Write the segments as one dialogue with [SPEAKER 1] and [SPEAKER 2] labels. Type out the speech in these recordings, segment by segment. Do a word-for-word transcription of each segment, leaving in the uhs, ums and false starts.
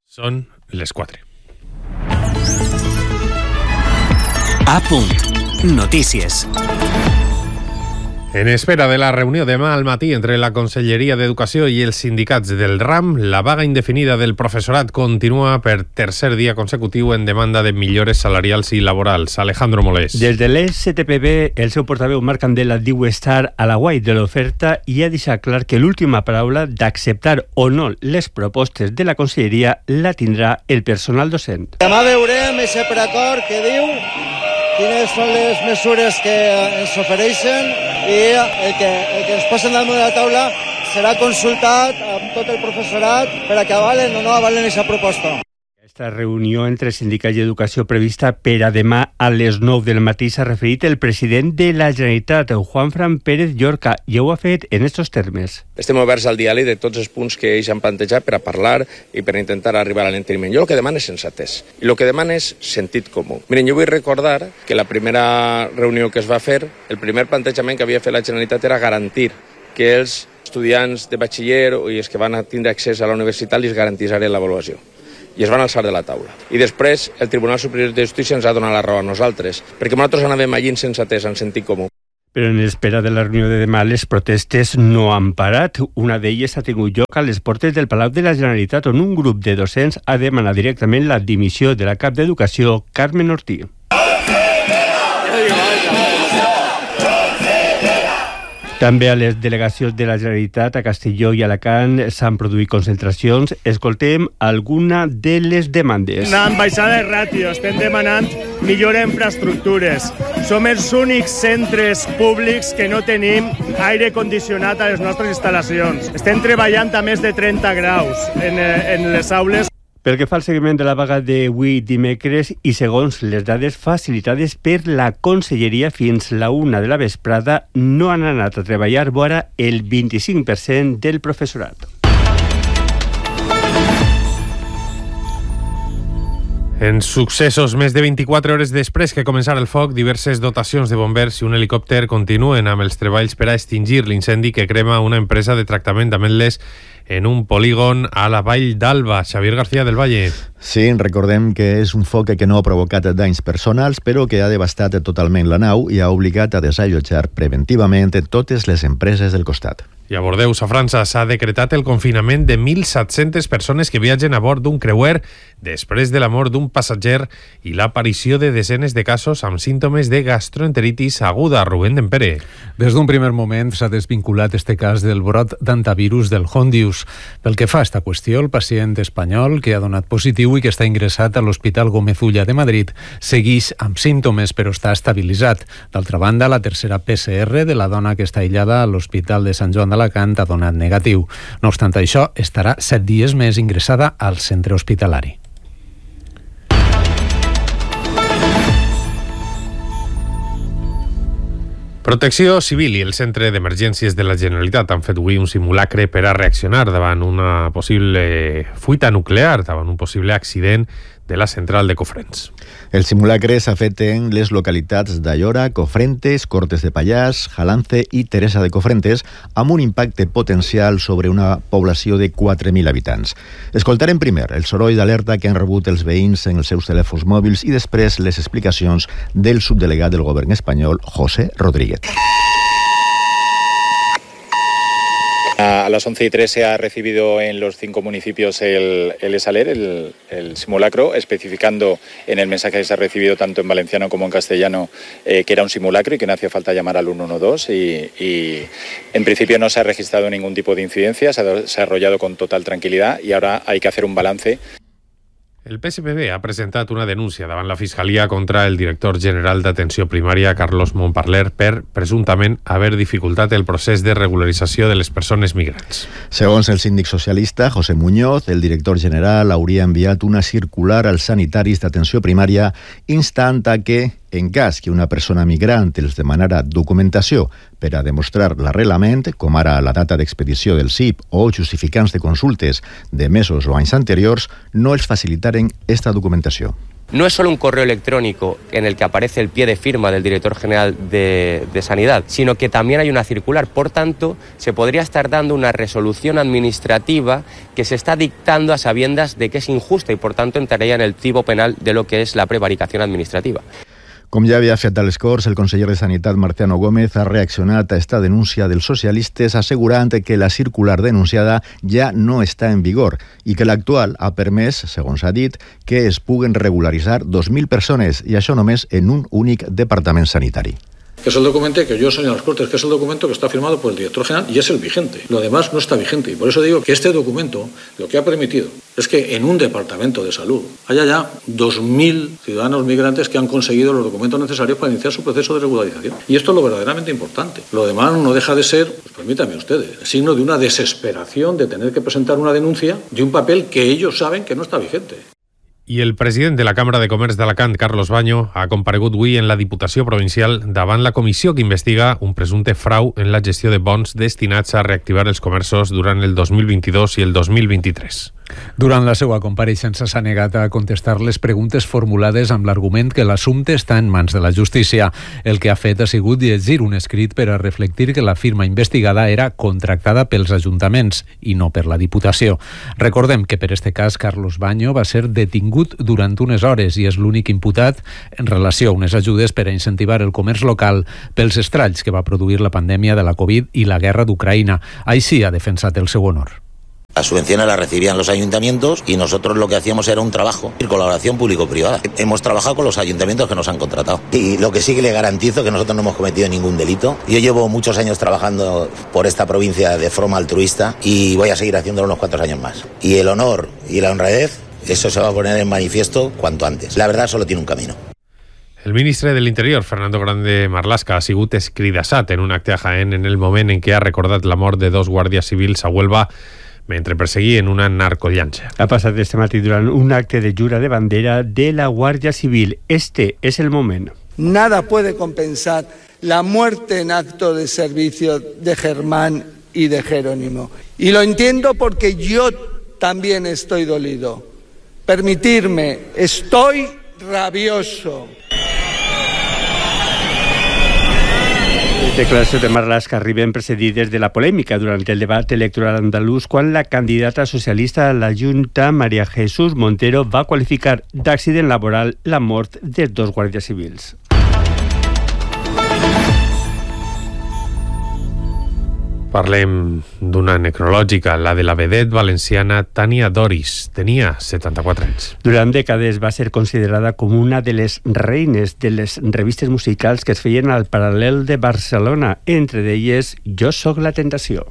[SPEAKER 1] Són les quatre.
[SPEAKER 2] A punt. Notícies.
[SPEAKER 1] En espera de la reunió demà al matí entre la Conselleria d'Educació i els sindicats del RAM, la vaga indefinida del professorat continua per tercer dia consecutiu en demanda de millores salarials i laborals. Alejandro Molés.
[SPEAKER 3] Des de l'E S T P B, el seu portaveu Marc Candela diu estar a la guai de l'oferta i ha deixat clar que l'última paraula d'acceptar o no les propostes de la Conselleria la tindrà el personal docent.
[SPEAKER 4] Demà veurem aquest preacord que diu quines són les mesures que ens ofereixen i el que, el que ens posen damunt de la taula serà consultat amb tot el professorat per a que avalen o no avalen aquesta proposta.
[SPEAKER 3] Aquesta reunió entre sindicats i educació prevista per a demà a les nou del matí s'ha referit el president de la Generalitat, Juanfran Pérez Llorca, i ho ha fet en estos termes.
[SPEAKER 5] Estem oberts al diàleg de tots els punts que ells han plantejat per a parlar i per a intentar arribar a l'enteniment. Jo el que demano és sensatès i el que demano és sentit comú. Miren, jo vull recordar que la primera reunió que es va fer, el primer plantejament que havia fet la Generalitat era garantir que els estudiants de batxiller i els que van a tindre accés a la universitat els garantissarien l'avaluació. I es van alçar de la taula. I després el Tribunal Superior de Justícia ens ha donat la raó a nosaltres, perquè nosaltres anàvem allí en sensatès, en sentit comú.
[SPEAKER 3] Però en espera de la reunió de demà, les protestes no han parat. Una d'elles ha tingut lloc a les portes del Palau de la Generalitat, on un grup de docents ha demanat directament la dimissió de la cap d'Educació, Carmen Ortí. També a les delegacions de la Generalitat a Castelló i Alacant s'han produït concentracions. Escoltem alguna de les demandes.
[SPEAKER 6] Anant baixada de ràtio, estem demanant millor infraestructures. Som els únics centres públics que no tenim aire condicionat a les nostres instal·lacions. Estem treballant a més de trenta graus en, en les aules.
[SPEAKER 3] Pel que fa al seguiment de la vaga d'avui dimecres i segons les dades facilitades per la Conselleria fins la una de la vesprada, no han anat a treballar vora el vint-i-cinc per cent del professorat.
[SPEAKER 1] En successos, més de vint-i-quatre hores després que començara el foc, diverses dotacions de bombers i un helicòpter continuen amb els treballs per a extingir l'incendi que crema una empresa de tractament d'ametlles en un polígon a la Vall d'Alba. Xavier García del Valle.
[SPEAKER 7] Sí, recordem que és un foc que no ha provocat danys personals, però que ha devastat totalment la nau i ha obligat a desallotjar preventivament totes les empreses del costat.
[SPEAKER 1] I a Bordeus, a França, s'ha decretat el confinament de mil set-centes persones que viatgen a bord d'un creuer després de la mort d'un passatger i l'aparició de desenes de casos amb símptomes de gastroenteritis aguda. Rubén Dempere.
[SPEAKER 8] Des d'un primer moment s'ha desvinculat este cas del brot d'antivirus del Hondius. Pel que fa a esta qüestió, el pacient espanyol que ha donat positiu i que està ingressat a l'Hospital Gómez Ulla de Madrid segueix amb símptomes però està estabilitzat. D'altra banda, la tercera P C R de la dona que està aïllada a l'Hospital de Sant Joan d'Alacant ha donat negatiu. No obstant això, estarà set dies més ingressada al centre hospitalari.
[SPEAKER 1] Protecció Civil i el Centre d'Emergències de la Generalitat han fet avui un simulacre per a reaccionar davant una possible fuita nuclear, davant un possible accident de la central de Cofrents.
[SPEAKER 7] El simulacre s'ha fet en les localitats d'Allora, Cofrentes, Cortes de Pallars, Jalance i Teresa de Cofrentes, amb un impacte potencial sobre una població de quatre mil habitants. Escoltarem primer el soroll d'alerta que han rebut els veïns en els seus telèfons mòbils i després les explicacions del subdelegat del govern espanyol, José Rodríguez.
[SPEAKER 9] A las once y tres se ha recibido en los cinco municipios el, el ESALER, el, el simulacro, especificando en el mensaje que se ha recibido tanto en valenciano como en castellano eh, que era un simulacro y que no hacía falta llamar al uno uno dos y, y en principio no se ha registrado ningún tipo de incidencia, se ha desarrollado con total tranquilidad y ahora hay que hacer un balance.
[SPEAKER 1] El P S P B ha presentat una denúncia davant la Fiscalia contra el director general d'Atenció Primària, Carlos Montparler, per presumptament haver dificultat el procés de regularització de les persones migrants.
[SPEAKER 7] Segons el síndic socialista, José Muñoz, el director general hauria enviat una circular als sanitaris d'atenció primària instant a que, en cas que una persona migrant els demanara documentació per a demostrar l'arrelament, com ara la data d'expedició del S I P o justificants de consultes de mesos o anys anteriors, no els facilitaren esta documentació.
[SPEAKER 10] No es solo un correo electrónico en el que aparece el pie de firma del director general de, de Sanidad, sino que también hay una circular. Por tanto, se podría estar dando una resolución administrativa que se está dictando a sabiendas de que es injusta y, por tanto, entraría en el tipo penal de lo que es la prevaricación administrativa.
[SPEAKER 7] Com ja havia fet a les Corts, el conseller de Sanitat, Marciano Gómez, ha reaccionat a esta denúncia dels socialistes assegurant que la circular denunciada ja no està en vigor i que l'actual ha permès, segons ha dit, que es puguen regularitzar dos mil persones i això només en un únic departament sanitari.
[SPEAKER 11] Que es el documento que yo soy en las Cortes, que es el documento que está firmado por el director general y es el vigente. Lo demás no está vigente y por eso digo que este documento lo que ha permitido es que en un departamento de salud haya ya dos mil ciudadanos migrantes que han conseguido los documentos necesarios para iniciar su proceso de regularización. Y esto es lo verdaderamente importante. Lo demás no deja de ser, pues permítanme ustedes, el signo de una desesperación de tener que presentar una denuncia de un papel que ellos saben que no está vigente.
[SPEAKER 1] I el president de la Cambra de Comerç d'Alacant, Carlos Baño, ha comparegut avui en la Diputació Provincial davant la comissió que investiga un presumpte frau en la gestió de bons destinats a reactivar els comerços durant el dos mil vint-i-dos i el dos mil vint-i-tres.
[SPEAKER 8] Durant la seva compareixença s'ha negat a contestar les preguntes formulades amb l'argument que l'assumpte està en mans de la justícia. El que ha fet ha sigut llegir un escrit per a reflectir que la firma investigada era contractada pels ajuntaments i no per la Diputació. Recordem que per este cas Carlos Baño va ser detingut durant unes hores i és l'únic imputat en relació a unes ajudes per a incentivar el comerç local pels estralls que va produir la pandèmia de la Covid i la guerra d'Ucraïna. Així ha defensat el seu honor.
[SPEAKER 12] Las subvenciones las recibían los ayuntamientos y nosotros lo que hacíamos era un trabajo en colaboración público-privada. Hemos trabajado con los ayuntamientos que nos han contratado. Y lo que sí que le garantizo que nosotros no hemos cometido ningún delito. Yo llevo muchos años trabajando por esta provincia de forma altruista y voy a seguir haciéndolo unos cuantos años más. Y el honor y la honradez, eso se va a poner en manifiesto cuanto antes. La verdad solo tiene un camino.
[SPEAKER 1] El ministre de l'Interior, Fernando Grande Marlaska, ha sigut escridassat en un acte a Jaén en el moment en què ha recordat la mort de dos guàrdies civils a Huelva mentre perseguien una narcollanxa.
[SPEAKER 3] Ha passat este matí durant un acte de jura de bandera de la Guàrdia Civil. Este es el moment.
[SPEAKER 13] Nada puede compensar la muerte en acto de servicio de Germán y de Jerónimo. Y lo entiendo porque yo también estoy dolido. Permitirme, estoy rabioso.
[SPEAKER 3] Les declaracions de Marlaska arriben precedides de la polèmica durant el debat electoral andalús quan la candidata socialista a la Junta, María Jesús Montero, va qualificar d'accident laboral la mort de dos guàrdies civils.
[SPEAKER 1] Parlem d'una necrològica, la de la vedet valenciana Tania Doris. Tenia setanta-quatre anys.
[SPEAKER 3] Durant dècades va ser considerada com una de les reines de les revistes musicals que es feien al Paral·lel de Barcelona, entre d'elles Jo soc la tentació.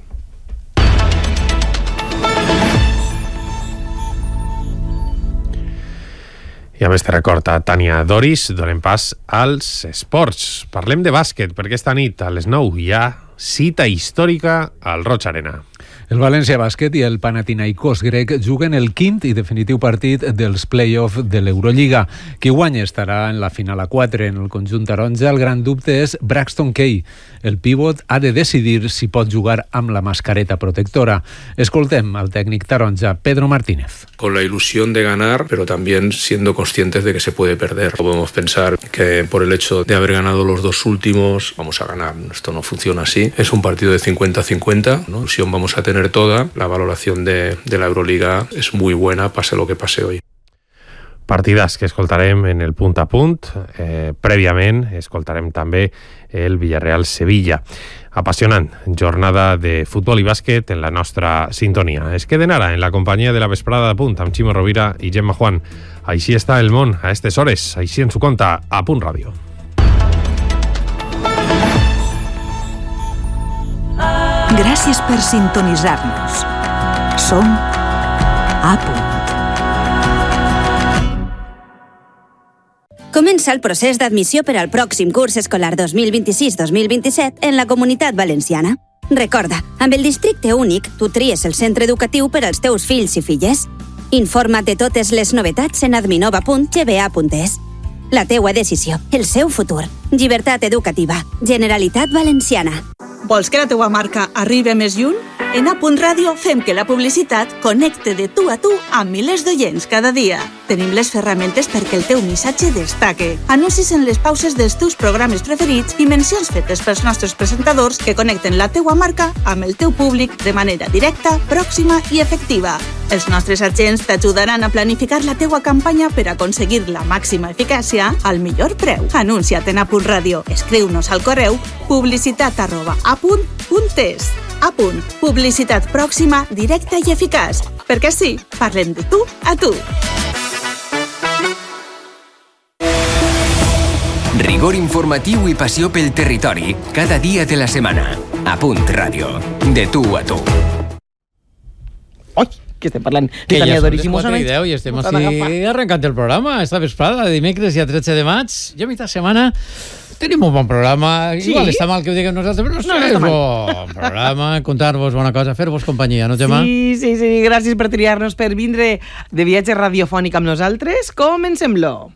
[SPEAKER 1] I a més te recorda Tania Doris, donem pas als esports. Parlem de bàsquet, perquè esta nit a les nou hi ha cita històrica al Roig Arena.
[SPEAKER 8] El València Bàsquet i el Panathinaikos grec juguen el quint i definitiu partit dels play-off de l'Eurolliga. Qui guanya estarà en la final a quatre. En el conjunt taronja el gran dubte és Braxton Key. El pívot ha de decidir si pot jugar amb la mascareta protectora. Escoltem al tècnic taronja Pedro Martínez.
[SPEAKER 14] Con la ilusión de ganar, pero también siendo conscientes de que se puede perder. Podemos pensar que por el hecho de haber ganado los dos últimos vamos a ganar. Esto no funciona así. Es un partido de cincuenta cincuenta, ¿no? Ilusión vamos a tener toda. La valoración de, de la Euroliga es muy buena, pase lo que pase hoy.
[SPEAKER 1] Partides que escoltarem en el punt a punt. Eh, prèviament escoltarem també el Villarreal-Sevilla. Apassionant jornada de futbol i bàsquet en la nostra sintonia. Es queden ara en la companyia de la vesprada de punt amb Ximo Rovira i Gemma Juan. Així està el món a estes hores. Així ens ho conta a Punt Ràdio.
[SPEAKER 15] Gràcies per sintonitzar-nos. Som a punt.
[SPEAKER 16] Comença el procés d'admissió per al pròxim curs escolar dos mil vint-i-sis dos mil vint-i-set en la Comunitat Valenciana. Recorda, amb el districte únic, tu tries el centre educatiu per als teus fills i filles. Informa't de totes les novetats en adminova punt g b a punt es. La teua decisió, el seu futur. Llibertat educativa. Generalitat Valenciana.
[SPEAKER 17] Vols que la teua marca arribi més lluny? En A Punt Ràdio fem que la publicitat connecte de tu a tu amb milers d'oients cada dia. Tenim les ferramentes perquè el teu missatge destaque. Anuncis en les pauses dels teus programes preferits i mencions fetes pels nostres presentadors que connecten la teua marca amb el teu públic de manera directa, pròxima i efectiva. Els nostres agents t'ajudaran a planificar la teua campanya per aconseguir la màxima eficàcia al millor preu. Anuncia't en A Punt Ràdio. Escriu-nos al correu publicitat arroba apunt punt es. A Punt. Publicitat pròxima, directa i eficaç. Perquè sí, parlem de tu a tu.
[SPEAKER 18] Rigor informatiu i passió pel territori, cada dia de la setmana. A Punt Ràdio. De tu a tu.
[SPEAKER 19] Oi, que estem parlant
[SPEAKER 20] que
[SPEAKER 19] de Tania Doris
[SPEAKER 20] i Mosana. I estem així arrencant el programa. Esta vesprada, dimecres, dia tretze de maig. Jo a mitja setmana tenim un bon programa.
[SPEAKER 19] Sí?
[SPEAKER 20] Igual està mal que ho diguem nosaltres, però no,
[SPEAKER 19] No, no
[SPEAKER 20] sé,
[SPEAKER 19] està
[SPEAKER 20] és
[SPEAKER 19] mal.
[SPEAKER 20] bon programa, contar-vos bona cosa, fer-vos companyia, no, Gemma?
[SPEAKER 19] Sí, sí, sí, gràcies per triar-nos per vindre de viatge radiofònic amb nosaltres. Comencem-lo.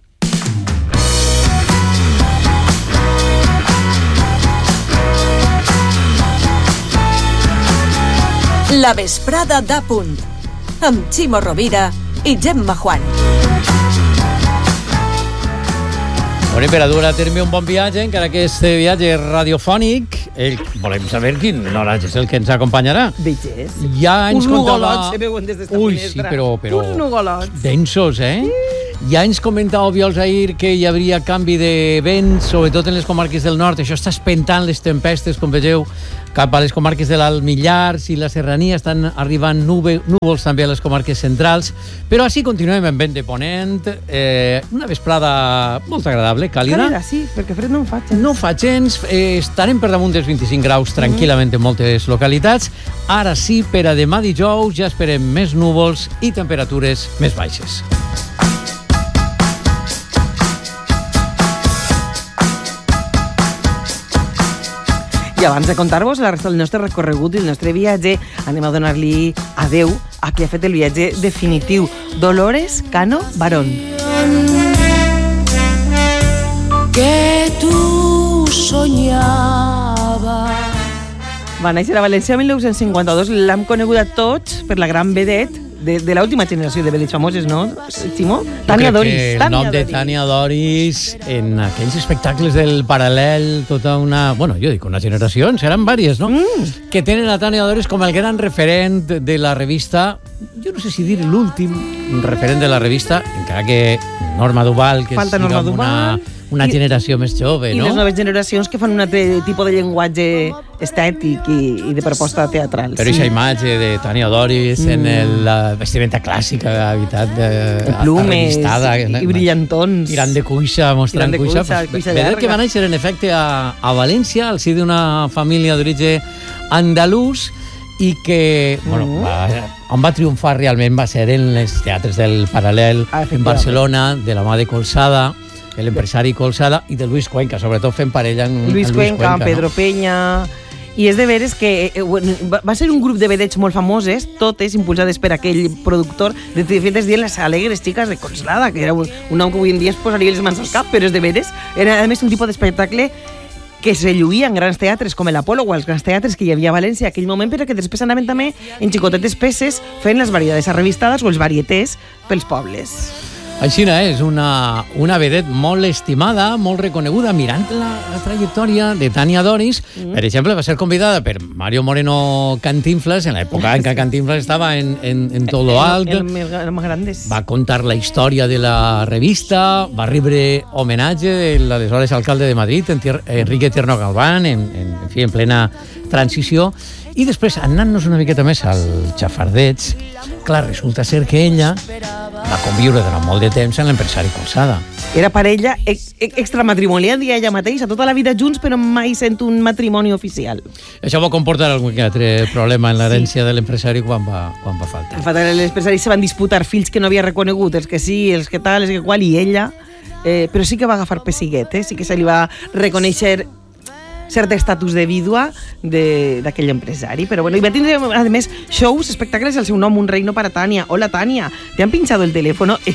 [SPEAKER 15] La vesprada d'A Punt, amb Ximo Rovira i Gemma Juan.
[SPEAKER 20] Bueno, i per a dur a terme un bon viatge, encara que este viatge radiofònic, el, volem saber quin horatge és el que ens acompanyarà.
[SPEAKER 19] Veges.
[SPEAKER 20] Ja ens
[SPEAKER 19] Uns
[SPEAKER 20] contava...
[SPEAKER 19] nugolots se veuen des d'esta
[SPEAKER 20] Ui,
[SPEAKER 19] finestra.
[SPEAKER 20] sí, però... però...
[SPEAKER 19] Uns nugolots.
[SPEAKER 20] densos, eh? Ja ens comentava Obiols ahir que hi hauria canvi de vent, sobretot en les comarques del nord. Això està espentant les tempestes, com vegeu, cap a les comarques de l'Alt Millars i la Serrania. Estan arribant nube, núvols també a les comarques centrals. Però així continuem amb vent de ponent. Eh, una vesprada molt agradable, càlida.
[SPEAKER 19] Càlida, sí, perquè fred no en faig.
[SPEAKER 20] No fa gens. Eh, estarem per damunt dels vint-i-cinc graus tranquil·lament en moltes localitats. Ara sí, per a demà dijous ja esperem més núvols i temperatures més baixes.
[SPEAKER 19] I abans de contar-vos la resta del nostre recorregut i el nostre viatge, anem a donar-li adeu a qui ha fet el viatge definitiu, Dolores Cano Barón.
[SPEAKER 21] Que tu soñaba.
[SPEAKER 19] Va néixer a València el mil nou-cents cinquanta-dos, l'hem conegut a tots per la gran vedette de, de l'última generació de vedettes famoses, no, Ximo? Tania Doris.
[SPEAKER 20] El
[SPEAKER 19] Tania
[SPEAKER 20] nom de
[SPEAKER 19] Doris.
[SPEAKER 20] Tania Doris en aquells espectacles del Paral·lel, tota una... Bueno, jo dic una generació, seran vàries, no? Mm. Que tenen a Tania Doris com el gran referent de la revista, jo no sé si dir l'últim referent de la revista, encara que Norma Duval, que
[SPEAKER 19] Falta
[SPEAKER 20] és
[SPEAKER 19] Norma
[SPEAKER 20] diguem, una,
[SPEAKER 19] Duval.
[SPEAKER 20] una
[SPEAKER 19] I-
[SPEAKER 20] generació més jove,
[SPEAKER 19] I
[SPEAKER 20] no?
[SPEAKER 19] les noves generacions que fan un altre tipus de llenguatge estètic i, i de proposta teatral.
[SPEAKER 20] Però aquesta imatge de Tania Doris en el, la vestimenta clàssica, la veritat, de,
[SPEAKER 19] Plumes
[SPEAKER 20] arrevistada,
[SPEAKER 19] i, i brillantons.
[SPEAKER 20] tirant de cuixa, mostrant
[SPEAKER 19] Tirant de
[SPEAKER 20] cuixa.
[SPEAKER 19] cuixa,
[SPEAKER 20] Pues,
[SPEAKER 19] cuixa
[SPEAKER 20] veure
[SPEAKER 19] llarga.
[SPEAKER 20] que va néixer, en efecte, a, a València, al si d'una família d'origen andalús, i que, bueno, va, on va triomfar realment va ser en els teatres del Paral·lel, en Barcelona, de la mà de Colsada, l'empresari Colsada, i de Luis Cuenca, sobretot fent parella amb
[SPEAKER 19] Luis
[SPEAKER 20] amb
[SPEAKER 19] Cuenca,
[SPEAKER 20] no?
[SPEAKER 19] Pedro Peña... I és de veres que eh, bueno, va va ser un grup de vedettes molt famoses, totes impulsades per aquell productor. De fet, es diuen les alegres xiques de Colsada, que era un, un nom que avui en dia es posaria les mans al cap, però és de veres. Era, a més, un tipus d'espectacle que se lluïa en grans teatres com l'Apolo o els grans teatres que hi havia a València en aquell moment, però que després anaven també en xicotetes peces fent les variedades arrevistades o els varietés pels pobles.
[SPEAKER 20] Aixina és una, una vedette molt estimada, molt reconeguda, mirant la, la trajectòria de Tania Doris. Mm. Per exemple, va ser convidada per Mario Moreno Cantinflas, en l'època en què Cantinflas estava en, en, en tot lo alt.
[SPEAKER 19] El, el, el més grandes.
[SPEAKER 20] Va contar la història de la revista, va rebre homenatge de l'aleshores alcalde de Madrid, Enrique Tierno Galván, en, en, en fi, en plena transició. I després, anant-nos una miqueta més al xafardeig, clar, resulta ser que ella va conviure durant molt de temps amb l'empresari Colsada.
[SPEAKER 19] Era parella ex extramatrimonial, dia ella mateixa, tota la vida junts, però mai sent un matrimoni oficial.
[SPEAKER 20] Això va comportar algun altre problema en l'herència sí. de l'empresari quan va, quan va faltar.
[SPEAKER 19] En fact, els empresaris se van disputar fills que no havia reconegut, els que sí, els que tal, els que qual, i ella, eh, però sí que va agafar pessiguet, eh? Sí que se li va reconèixer cert estatus de vídua d'aquell empresari. Però bueno, i va tindre, a més, shows, espectacles, el seu nom, Un reino para Tania. Hola, Tania, ¿te han pinchado el teléfono?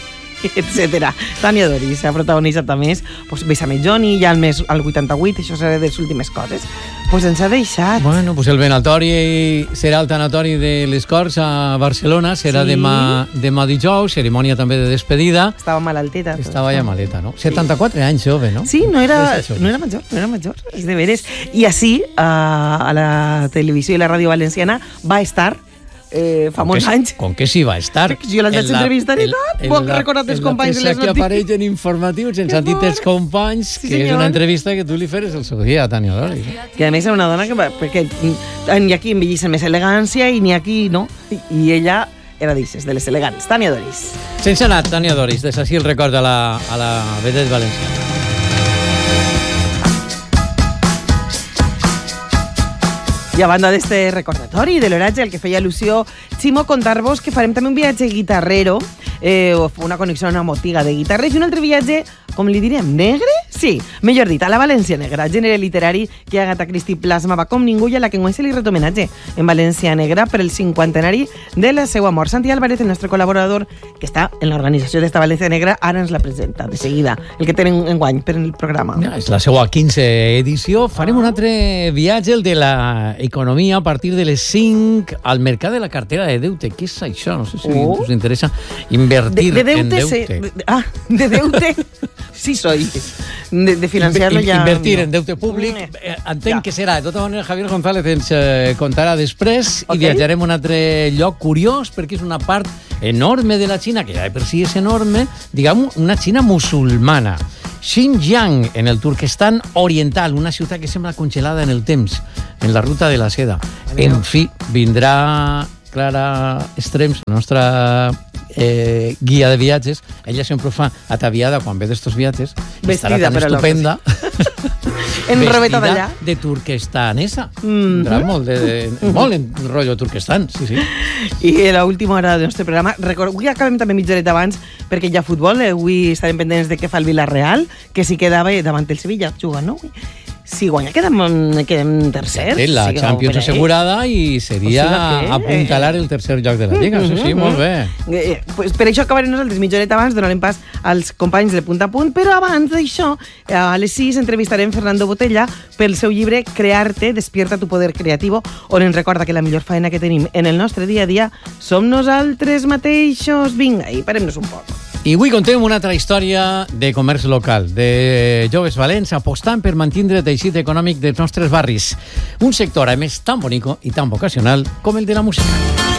[SPEAKER 19] etcètera. Tània Doris ha protagonitzat a més pues, Bésame Johnny, ja al mes al vuitanta-vuit, això serà de les últimes coses. Pues ens ha deixat.
[SPEAKER 20] Bueno, pues el venatori serà el tanatori de les Corts a Barcelona, serà
[SPEAKER 19] Sí.
[SPEAKER 20] demà, demà dijous, cerimònia també de despedida.
[SPEAKER 19] Estava malalteta.
[SPEAKER 20] Estava ja maleta, no? setanta-quatre anys, jove, no?
[SPEAKER 19] Sí, no era, no era major, no era major, és de veres. I així, a la televisió i la ràdio valenciana va estar eh, fa molts anys.
[SPEAKER 20] Com que sí va estar?
[SPEAKER 19] Jo l'haig d'entrevistar i tot, poc recordat els companys de les
[SPEAKER 20] que
[SPEAKER 19] notícies.
[SPEAKER 20] apareix en informatius, en sentit els companys,
[SPEAKER 19] Sí,
[SPEAKER 20] que és
[SPEAKER 19] senyor.
[SPEAKER 20] una entrevista que tu li feres el seu dia a Tània Doris.
[SPEAKER 19] Que a més era una dona que va, perquè ni aquí envellissa més elegància i ni aquí no. I, i ella era d'ixes, de les elegants. Tània Doris.
[SPEAKER 20] Sense anat, Tània Doris, des d'ací el record a la, a la vedet valenciana.
[SPEAKER 19] I a banda d'este recordatori de l'oratge al que feia al·lusió Ximo, contar-vos que farem també un viatge guitarrero, eh, una connexió a una botiga de guitarres i un altre viatge, com li direm, negre? Sí, millor dit, a la València Negra, gènere literari que Agatha Christie plasmava com ningú i a la que enguany se li ret homenatge en València Negra per el cinquantenari de la seva mort. Santi Álvarez, el nostre col·laborador, que està en l'organització d'esta València Negra, ara ens la presenta de seguida, el que tenen enguany per el programa.
[SPEAKER 20] Ja, és la seva quinze edició. Farem un altre viatge, el de l'economia, a partir de les cinc al mercat de la cartera de deute. Què és això? No sé si
[SPEAKER 19] Oh.
[SPEAKER 20] us interessa invertir
[SPEAKER 19] de, de deute,
[SPEAKER 20] en deute.
[SPEAKER 19] Se, de, ah, de deute, sí soy. De, de financiarlo
[SPEAKER 20] In-
[SPEAKER 19] ja...
[SPEAKER 20] Invertir
[SPEAKER 19] no.
[SPEAKER 20] en deute públic,
[SPEAKER 19] Mm.
[SPEAKER 20] eh, entenc que serà. De tota manera, Javier González ens eh, contarà després
[SPEAKER 19] Ok.
[SPEAKER 20] i viatjarem a un altre lloc curiós, perquè és una part enorme de la Xina, que ja de per si és enorme, diguem, una Xina musulmana. Xinjiang, en el Turquestan oriental, una ciutat que sembla congelada en el temps, en la ruta de la seda. En fi, vindrà Clara Estrems, la nostra eh, guia de viatges. Ella sempre ho fa ataviada quan ve d'estos viatges.
[SPEAKER 19] Vestida,
[SPEAKER 20] Estarà tan
[SPEAKER 19] però
[SPEAKER 20] estupenda.
[SPEAKER 19] En robeta
[SPEAKER 20] Vestida
[SPEAKER 19] d'allà.
[SPEAKER 20] de turquestanesa.
[SPEAKER 19] Mhm.
[SPEAKER 20] Tindrà molt, de, de, molt en rotllo turquestan, sí, sí.
[SPEAKER 19] I a l'última hora del nostre programa, record, avui acabem també mitja horeta abans perquè hi ha futbol, eh? Avui estarem pendents de què fa el Villarreal, que si quedava davant el Sevilla jugant, no? Si guanya quedem, quedem tercers.
[SPEAKER 20] Té la
[SPEAKER 19] sí,
[SPEAKER 20] Champions
[SPEAKER 19] per ahí.
[SPEAKER 20] assegurada i seria
[SPEAKER 19] O sigui que,
[SPEAKER 20] apuntalar el tercer lloc de la Lliga. Sí, sí, molt bé.
[SPEAKER 19] Eh, pues per això acabarem nosaltres mitja horeta abans, donarem pas als companys de Punt a Punt, però abans d'això, a les sis entrevistarem Fernando Botella pel seu llibre Crearte, despierta tu poder creativo, on ens recorda que la millor feina que tenim en el nostre dia a dia som nosaltres mateixos. Vinga, i parem-nos un poc.
[SPEAKER 20] I avui contem una altra història de comerç local, de joves valents apostant per mantindre el teixit econòmic dels nostres barris. Un sector, a més, tan bonic i tan vocacional com el de la música.